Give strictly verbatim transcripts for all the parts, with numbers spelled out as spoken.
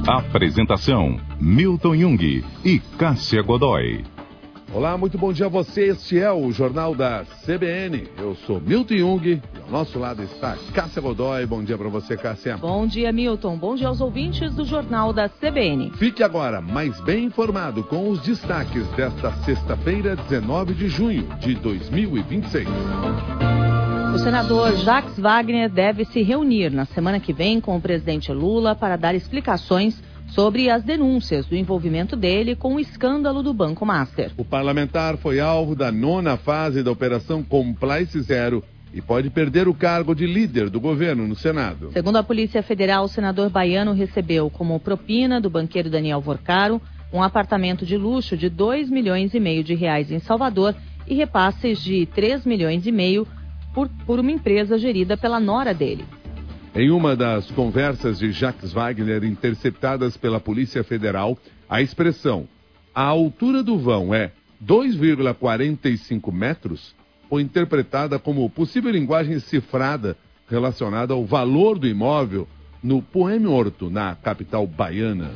Apresentação: Milton Jung e Cássia Godoy. Olá, muito bom dia a você. Este é o Jornal da C B N. Eu sou Milton Jung e ao nosso lado está Cássia Godoy. Bom dia para você, Cássia. Bom dia, Milton. Bom dia aos ouvintes do Jornal da C B N. Fique agora mais bem informado com os destaques desta sexta-feira, dezenove de junho de dois mil e vinte e seis. O senador Jacques Wagner deve se reunir na semana que vem com o presidente Lula para dar explicações sobre as denúncias do envolvimento dele com o escândalo do Banco Master. O parlamentar foi alvo da nona fase da Operação Compliance Zero e pode perder o cargo de líder do governo no Senado. Segundo a Polícia Federal, o senador baiano recebeu como propina do banqueiro Daniel Vorcaro um apartamento de luxo de dois milhões e meio de reais em Salvador e repasses de três milhões e meio por, por uma empresa gerida pela nora dele. Em uma das conversas de Jacques Wagner interceptadas pela Polícia Federal, a expressão "a altura do vão é dois vírgula quarenta e cinco metros" foi interpretada como possível linguagem cifrada relacionada ao valor do imóvel no Poeme Horto, na capital baiana.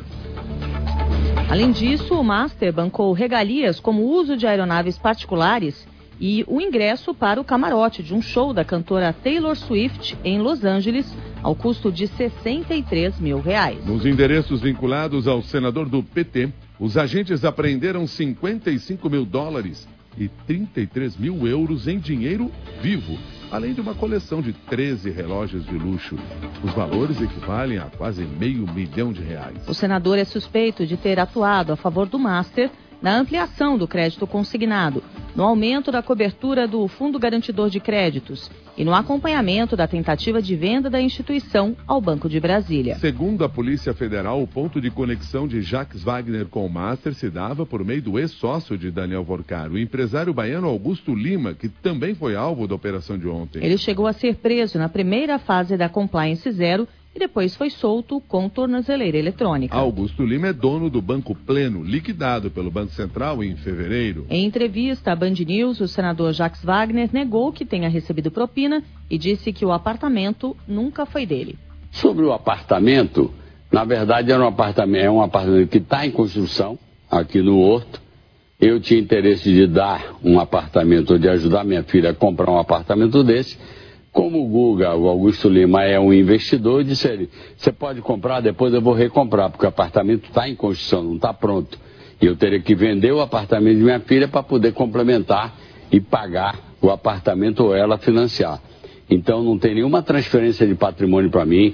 Além disso, o Master bancou regalias como o uso de aeronaves particulares e o ingresso para o camarote de um show da cantora Taylor Swift em Los Angeles, ao custo de sessenta e três mil reais. Nos endereços vinculados ao senador do P T, os agentes apreenderam cinquenta e cinco mil dólares e trinta e três mil euros em dinheiro vivo, além de uma coleção de treze relógios de luxo. Os valores equivalem a quase meio milhão de reais. O senador é suspeito de ter atuado a favor do Master na ampliação do crédito consignado, no aumento da cobertura do Fundo Garantidor de Créditos e no acompanhamento da tentativa de venda da instituição ao Banco de Brasília. Segundo a Polícia Federal, o ponto de conexão de Jacques Wagner com o Master se dava por meio do ex-sócio de Daniel Vorcaro, o empresário baiano Augusto Lima, que também foi alvo da operação de ontem. Ele chegou a ser preso na primeira fase da Compliance Zero e depois foi solto com tornozeleira eletrônica. Augusto Lima é dono do Banco Pleno, liquidado pelo Banco Central em fevereiro. Em entrevista à Band News, o senador Jacques Wagner negou que tenha recebido propina e disse que o apartamento nunca foi dele. Sobre o apartamento, na verdade era um apartamento, é um apartamento que está em construção aqui no Horto. Eu tinha interesse de dar um apartamento, ou de ajudar minha filha a comprar um apartamento desse. Como o Guga, o Augusto Lima, é um investidor, disse ele, você pode comprar, depois eu vou recomprar, porque o apartamento está em construção, não está pronto. E eu teria que vender o apartamento de minha filha para poder complementar e pagar o apartamento ou ela financiar. Então não tem nenhuma transferência de patrimônio para mim.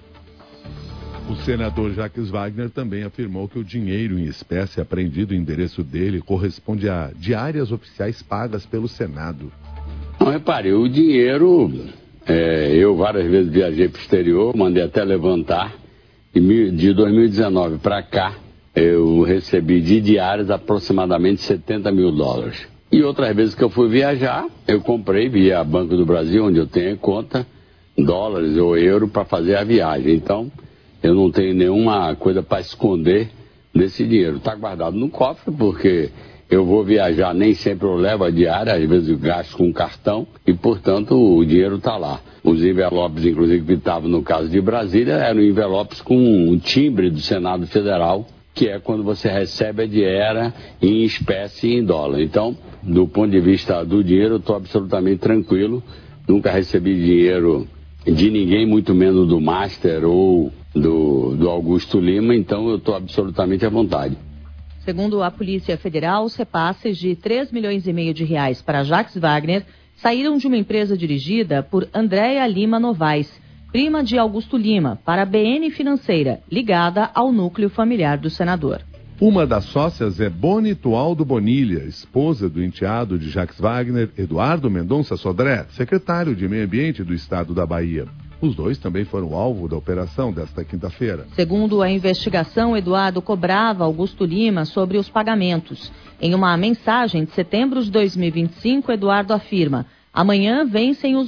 O senador Jacques Wagner também afirmou que o dinheiro em espécie apreendido em endereço dele corresponde a diárias oficiais pagas pelo Senado. Não, repare, o dinheiro, é, eu várias vezes viajei para o exterior, mandei até levantar, e de dois mil e dezenove para cá, eu recebi de diárias aproximadamente setenta mil dólares. E outras vezes que eu fui viajar, eu comprei via Banco do Brasil, onde eu tenho conta, dólares ou euro para fazer a viagem. Então, eu não tenho nenhuma coisa para esconder desse dinheiro. Está guardado no cofre, porque eu vou viajar, nem sempre eu levo a diária, às vezes eu gasto com cartão e, portanto, o dinheiro está lá. Os envelopes, inclusive, que estavam no caso de Brasília, eram envelopes com um timbre do Senado Federal, que é quando você recebe a diária em espécie e em dólar. Então, do ponto de vista do dinheiro, eu estou absolutamente tranquilo. Nunca recebi dinheiro de ninguém, muito menos do Master ou do, do Augusto Lima, então eu estou absolutamente à vontade. Segundo a Polícia Federal, os repasses de três milhões e meio de reais para Jacques Wagner saíram de uma empresa dirigida por Andréa Lima Novaes, prima de Augusto Lima, para a B N Financeira, ligada ao núcleo familiar do senador. Uma das sócias é Boni Tualdo Bonilha, esposa do enteado de Jacques Wagner, Eduardo Mendonça Sodré, secretário de Meio Ambiente do estado da Bahia. Os dois também foram alvo da operação desta quinta-feira. Segundo a investigação, Eduardo cobrava Augusto Lima sobre os pagamentos. Em uma mensagem de setembro de dois mil e vinte e cinco, Eduardo afirma: amanhã vencem os